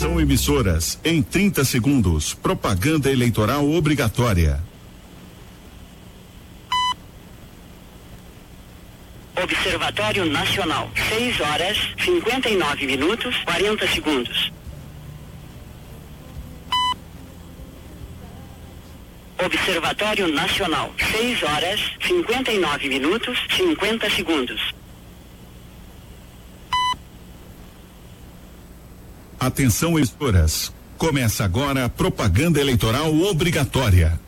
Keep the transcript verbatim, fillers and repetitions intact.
Atenção emissoras, em trinta segundos, propaganda eleitoral obrigatória. Observatório Nacional, seis horas, cinquenta e nove minutos, quarenta segundos. Observatório Nacional, seis horas, cinquenta e nove minutos, cinquenta segundos. Atenção emissoras, começa agora a propaganda eleitoral obrigatória.